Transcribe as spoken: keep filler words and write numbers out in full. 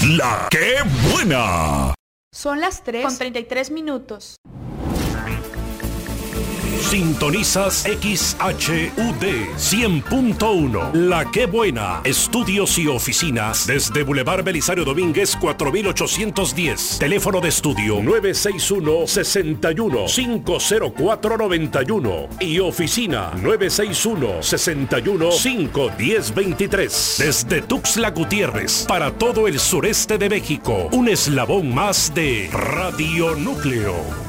La que buena. Son las tres con treinta y tres minutos. Sintonizas X H U D cien punto uno. La que buena. Estudios y oficinas desde Boulevard Belisario Domínguez cuatro mil ochocientos diez. Teléfono de estudio nueve seis uno, seis uno, cinco cero cuatro, nueve uno y oficina nueve seis uno, seis uno, cinco uno cero, dos tres. Desde Tuxtla Gutiérrez para todo el sureste de México. Un eslabón más de Radio Núcleo.